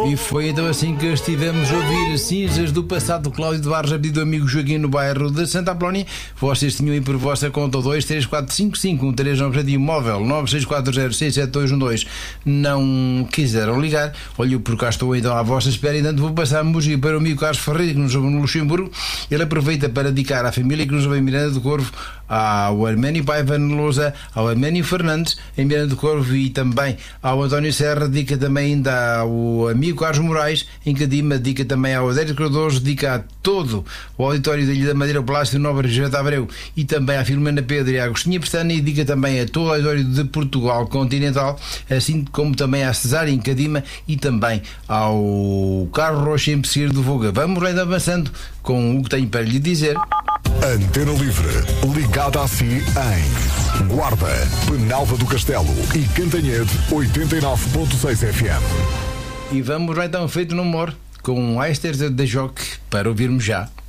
E foi então assim que estivemos a ouvir Cinzas do Passado, Cláudio de Barros, a pedido do amigo Joaquim, no bairro de Santa Apolónia. Vocês tinham aí por vossa conta 234551391 móvel 964067212. Não quiseram ligar. Olha, por cá estou então à vossa espera. E tanto vou passar a música para o amigo Carlos Ferreira, que nos ouve no Luxemburgo. Ele aproveita para dedicar à família que nos ouve em Miranda do Corvo, ao Arménio Paiva Lousa, ao Arménio Fernandes em Miranda do Corvo e também ao António Serra. Dedica também ainda ao amigo Carlos Moraes em Cadima, dedica também ao Adélio Cardoso, dedica a todo o auditório da Ilha da Madeira, o Palácio Nova Região de Abreu e também à Filomena Pedro e à Agostinha Pestana, e dedica também a todo o auditório de Portugal Continental, assim como também à Cesária em Cadima e também ao Carlos Rocha em Pesqueiro do Voga. Vamos lá avançando com o que tenho para lhe dizer. Antena Livre, ligada a si em Guarda, Penalva do Castelo e Cantanhede 89.6 FM. E vamos lá então, feito no humor, com Eister de Joque, para ouvirmos já.